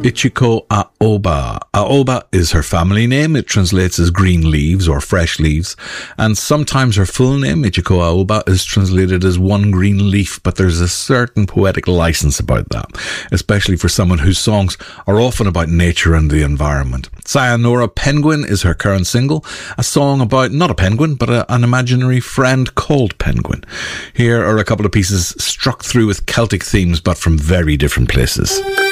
Ichiko Aoba. Aoba is her family name. It translates as green leaves or fresh leaves. And sometimes her full name, Ichiko Aoba, is translated as one green leaf. But there's a certain poetic license about that, especially for someone whose songs are often about nature and the environment. Sayonara Penguin is her current single, a song about not a penguin, but an imaginary friend called Penguin. Here are a couple of pieces struck through with Celtic themes, but from very different places.